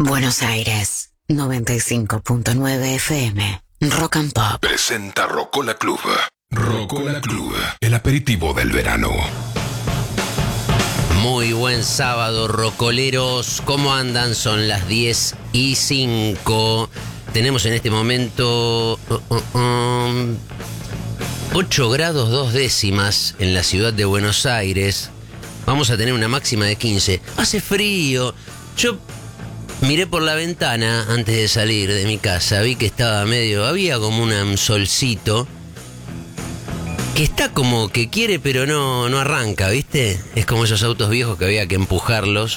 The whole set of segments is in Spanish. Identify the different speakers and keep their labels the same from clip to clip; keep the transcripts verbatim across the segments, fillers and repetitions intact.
Speaker 1: Buenos Aires, noventa y cinco punto nueve F M. Rock and Pop.
Speaker 2: Presenta Rocola Club. Rocola Club, el aperitivo del verano.
Speaker 3: Muy buen sábado, rocoleros. ¿Cómo andan? Son las diez y cinco. Tenemos en este momento uh, uh, um, ocho grados dos décimas en la ciudad de Buenos Aires. Vamos a tener una máxima de quince. Hace frío. Yo miré por la ventana antes de salir de mi casa. Vi que estaba medio... Había como un solcito que está como que quiere pero no, no arranca, ¿viste? Es como esos autos viejos que había que empujarlos.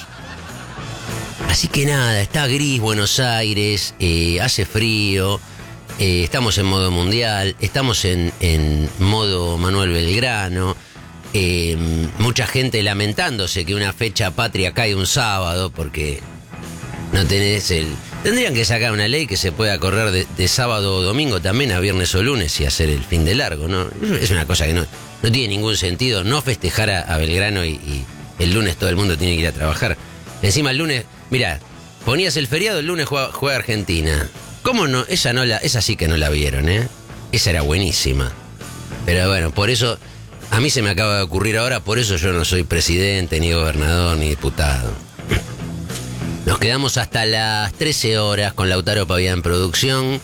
Speaker 3: Así que nada, está gris Buenos Aires, eh, hace frío, eh, estamos en modo mundial, estamos en, en modo Manuel Belgrano, eh, mucha gente lamentándose que una fecha patria cae un sábado porque no tenés el... Tendrían que sacar una ley que se pueda correr de, de sábado o domingo también a viernes o lunes y hacer el fin de largo, ¿no? Es una cosa que no, no tiene ningún sentido, no festejar a, a Belgrano y, y el lunes todo el mundo tiene que ir a trabajar. Encima el lunes, mira, ponías el feriado, el lunes juega, juega Argentina. ¿Cómo no? Esa no la, esa sí que no la vieron, ¿eh? Esa era buenísima. Pero bueno, por eso, a mí se me acaba de ocurrir ahora, por eso yo no soy presidente, ni gobernador, ni diputado. Nos quedamos hasta las trece horas con Lautaro Pavía en producción,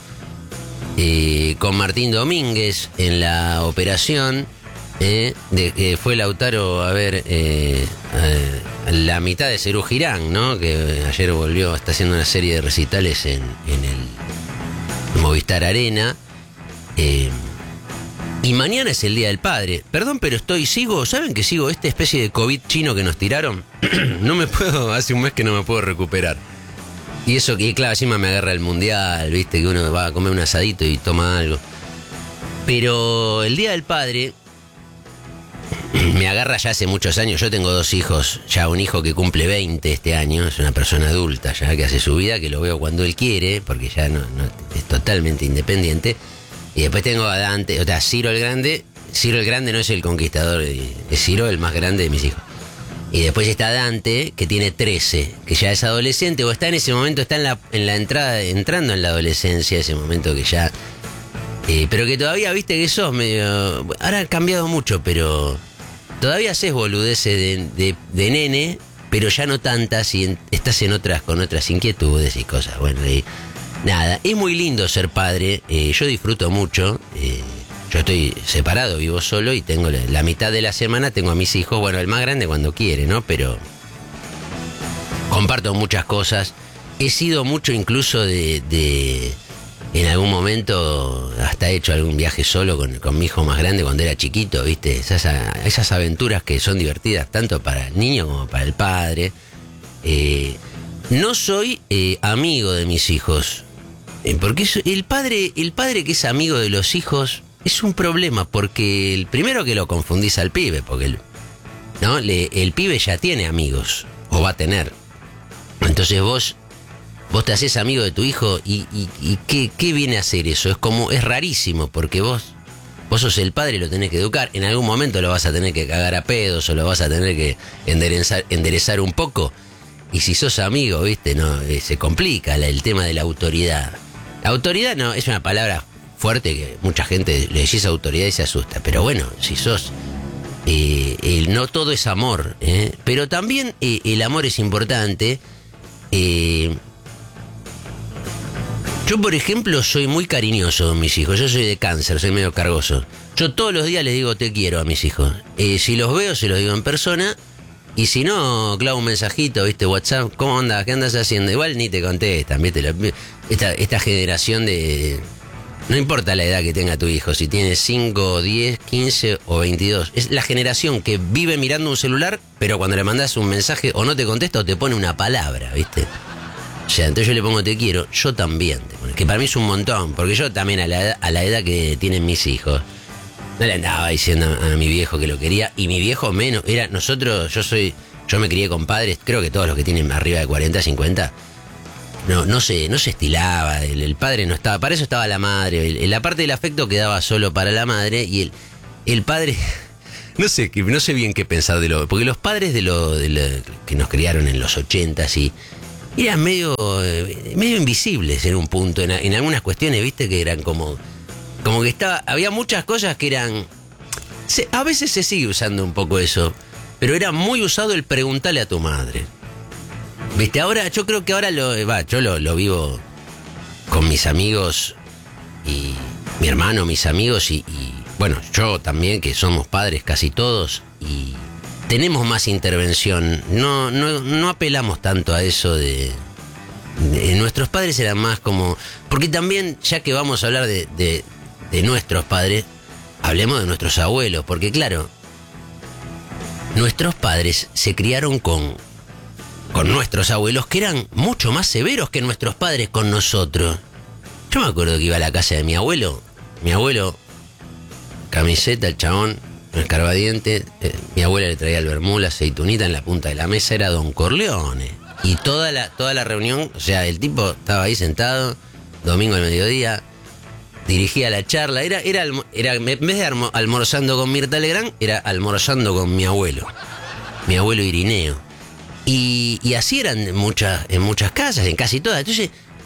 Speaker 3: y con Martín Domínguez en la operación. Eh, de, eh, fue Lautaro a ver eh, a la mitad de Serú Girán, ¿no? Que ayer volvió, está haciendo una serie de recitales en, en el Movistar Arena. Eh, y mañana es el Día del Padre. Perdón, pero estoy, sigo, ¿saben que sigo esta especie de COVID chino que nos tiraron? No me puedo, hace un mes que no me puedo recuperar. Y eso que, claro, encima me agarra el mundial, viste, que uno va a comer un asadito y toma algo. Pero el Día del Padre me agarra ya hace muchos años. Yo tengo dos hijos, ya un hijo que cumple veinte este año, es una persona adulta ya que hace su vida, que lo veo cuando él quiere, porque ya no, no es totalmente independiente. Y después tengo a Dante, o sea, Ciro el Grande. Ciro el Grande no es el conquistador, es Ciro el más grande de mis hijos. Y después está Dante, que tiene trece, que ya es adolescente, o está en ese momento, está en la, en la entrada, entrando en la adolescencia, ese momento que ya... Eh, pero que todavía, viste que sos medio... Ahora ha cambiado mucho, pero... Todavía haces boludeces de, de, de nene, pero ya no tantas, y en, estás en otras, con otras inquietudes y cosas. Bueno, y nada, es muy lindo ser padre, eh, yo disfruto mucho, eh, yo estoy separado, vivo solo y tengo la, la mitad de la semana tengo a mis hijos, bueno, el más grande cuando quiere, ¿no? Pero comparto muchas cosas, he sido mucho incluso de... de en algún momento hasta he hecho algún viaje solo con, con mi hijo más grande cuando era chiquito, ¿viste? Esas, esas aventuras que son divertidas tanto para el niño como para el padre. Eh, no soy eh, amigo de mis hijos, eh, porque es, el padre, el padre que es amigo de los hijos es un problema, porque el primero que lo confundís al pibe, porque el, ¿no? Le, el pibe ya tiene amigos, o va a tener. Entonces vos... Vos te haces amigo de tu hijo y, y, y ¿qué, ¿qué viene a hacer eso? Es como, es rarísimo porque vos, vos sos el padre y lo tenés que educar. En algún momento lo vas a tener que cagar a pedos o lo vas a tener que enderezar, enderezar un poco. Y si sos amigo, viste, no, eh, se complica la, el tema de la autoridad. La autoridad no, es una palabra fuerte que mucha gente le decís autoridad y se asusta. Pero bueno, si sos... Eh, el, no todo es amor, ¿eh? Pero también eh, el amor es importante. Eh... Yo, por ejemplo, soy muy cariñoso con mis hijos. Yo soy de Cáncer, soy medio cargoso. Yo todos los días les digo te quiero a mis hijos. Eh, si los veo, se los digo en persona. Y si no, clavo un mensajito, ¿viste? WhatsApp, ¿cómo andas? ¿Qué andas haciendo? Igual ni te contestan, ¿viste? Esta, esta generación de... No importa la edad que tenga tu hijo, si tiene cinco, diez, quince o veintidós. Es la generación que vive mirando un celular, pero cuando le mandás un mensaje o no te contesta o te pone una palabra, ¿viste? O sea, entonces yo le pongo te quiero, yo también te pongo, que para mí es un montón, porque yo también a la, edad, a la edad que tienen mis hijos, no le andaba diciendo a, a mi viejo que lo quería, y mi viejo menos, era, nosotros, yo soy, yo me crié con padres, creo que todos los que tienen arriba de cuarenta, cincuenta, no, no se, no se estilaba, el, el padre no estaba, para eso estaba la madre, el, la parte del afecto quedaba solo para la madre, y el, el padre... No sé, no sé bien qué pensar de lo... Porque los padres de lo, de lo que nos criaron en los ochentas y... eran medio, eh, medio invisibles en un punto, en, en algunas cuestiones, viste, que eran como, como que estaba, había muchas cosas que eran, se, a veces se sigue usando un poco eso, pero era muy usado el preguntarle a tu madre. Viste, ahora, yo creo que ahora lo, va, yo lo, lo vivo con mis amigos y mi hermano, mis amigos y, y bueno, yo también, que somos padres casi todos, y tenemos más intervención, no, no, no apelamos tanto a eso de, de... Nuestros padres eran más como... Porque también, ya que vamos a hablar de, de, de nuestros padres, hablemos de nuestros abuelos, porque claro, nuestros padres se criaron con, con nuestros abuelos, que eran mucho más severos que nuestros padres con nosotros. Yo me acuerdo que iba a la casa de mi abuelo, mi abuelo, camiseta, el chabón, un escarbadiente, eh, mi abuela le traía el vermú, la aceitunita en la punta de la mesa, era Don Corleone. Y toda la, toda la reunión, o sea, el tipo estaba ahí sentado, domingo al mediodía, dirigía la charla, era, era, era en vez de almo, almorzando con Mirta Legrand, era almorzando con mi abuelo, mi abuelo Irineo. Y, y así eran en muchas, en muchas casas, en casi todas. Entonces,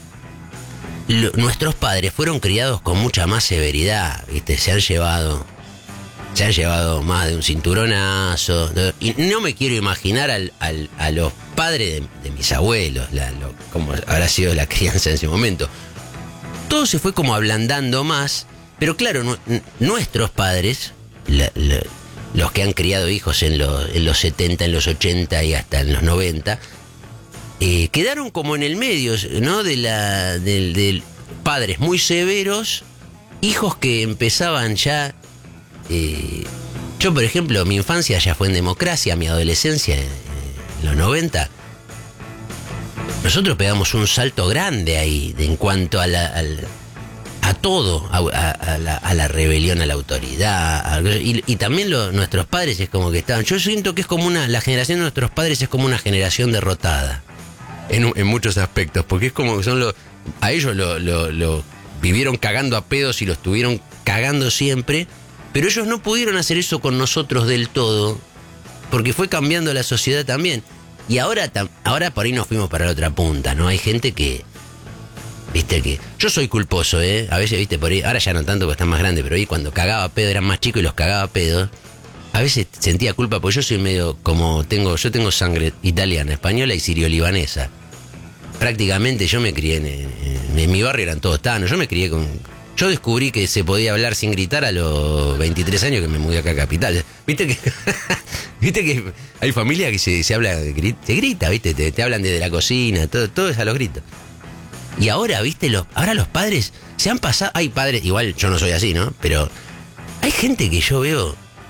Speaker 3: lo, nuestros padres fueron criados con mucha más severidad, ¿viste? Se han llevado... Se han llevado más de un cinturonazo. Y no me quiero imaginar al, al, a los padres de, de mis abuelos, la, lo, cómo habrá sido la crianza en ese momento. Todo se fue como ablandando más, pero claro, nu, nuestros padres, la, la, los que han criado hijos en los, en los setenta, en los ochenta y hasta en los noventa, eh, quedaron como en el medio, ¿no? De la, del, del padres muy severos, hijos que empezaban ya... Eh, yo, por ejemplo, mi infancia ya fue en democracia, mi adolescencia en, en los noventa. Nosotros pegamos un salto grande ahí de, en cuanto a la, al, a todo, a, a, a, la, a la rebelión a la autoridad. A, y, y también lo, nuestros padres es como que estaban. Yo siento que es como una. La generación de nuestros padres es como una generación derrotada. En, en muchos aspectos, porque es como que son los. A ellos lo, lo, lo vivieron cagando a pedos y los tuvieron cagando siempre. Pero ellos no pudieron hacer eso con nosotros del todo, porque fue cambiando la sociedad también. Y ahora, ahora por ahí nos fuimos para la otra punta, ¿no? Hay gente que, viste que... Yo soy culposo, ¿eh? A veces, viste, por ahí, ahora ya no tanto porque están más grandes, pero ahí cuando cagaba pedo, eran más chicos y los cagaba pedo, a veces sentía culpa, porque yo soy medio como... tengo Yo tengo sangre italiana, española y sirio-libanesa. Prácticamente yo me crié en, en, en mi barrio, eran todos tanos, yo me crié con... Yo descubrí que se podía hablar sin gritar a los veintitrés años que me mudé acá a Capital. ¿Viste que viste que hay familias que se, se habla, se grita, ¿viste? Te, te hablan desde la cocina, todo, todo es a los gritos. Y ahora, ¿viste? Los, ahora los padres se han pasado... Hay padres, igual yo no soy así, ¿no? Pero hay gente que yo veo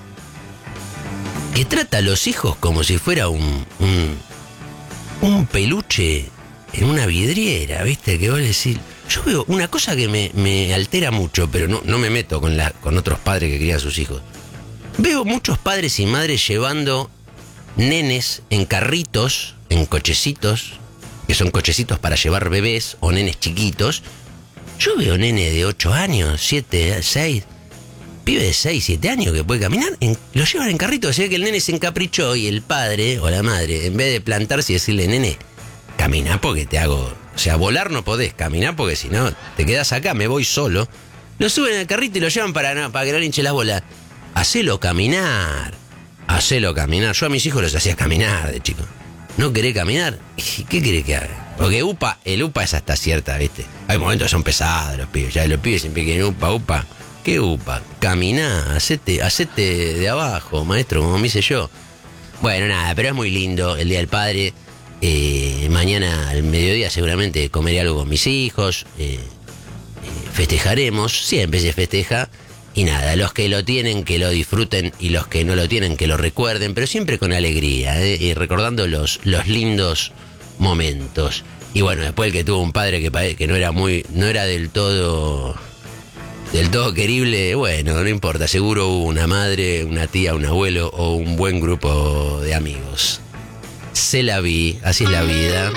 Speaker 3: que trata a los hijos como si fuera un, un, un peluche en una vidriera, ¿viste? Que vos le decís... Yo veo una cosa que me, me altera mucho, pero no, no me meto con, la, con otros padres que crían a sus hijos. Veo muchos padres y madres llevando nenes en carritos, en cochecitos, que son cochecitos para llevar bebés o nenes chiquitos. Yo veo nene de ocho años, siete, seis, pibe de seis, siete años que puede caminar, en, lo llevan en carrito. Se ve que el nene se encaprichó y el padre o la madre, en vez de plantarse y decirle, nene, camina porque te hago... O sea, volar no podés, caminar porque si no, te quedás acá, me voy solo. Lo suben al carrito y lo llevan para, no, para que no le hinche las bolas. Hacelo caminar, hacelo caminar. Yo a mis hijos los hacía caminar de chico. ¿No querés caminar? ¿Qué querés que haga? Porque upa, el upa es hasta cierta, ¿viste? Hay momentos que son pesados los pibes. Ya los pibes siempre quieren upa, upa. ¿Qué upa? Caminá, hacete, hacete de abajo, maestro, como me hice yo. Bueno, nada, pero es muy lindo el Día del Padre. Eh, mañana al mediodía seguramente comeré algo con mis hijos, eh, eh, festejaremos, siempre se festeja, y nada, los que lo tienen que lo disfruten y los que no lo tienen que lo recuerden, pero siempre con alegría, eh, y recordando los, los lindos momentos. Y bueno, después el que tuvo un padre que, que no era muy, no era del todo, del todo querible, bueno, no importa, seguro hubo una madre, una tía, un abuelo o un buen grupo de amigos. Se la vi, así es la vida.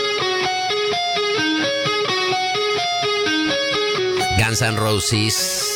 Speaker 3: Guns N' Roses.